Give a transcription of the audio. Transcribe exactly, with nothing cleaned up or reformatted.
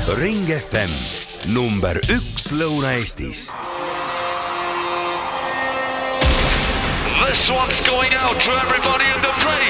Ring F M, number üks Lõuna-Eestis. This one's going out to everybody in the place.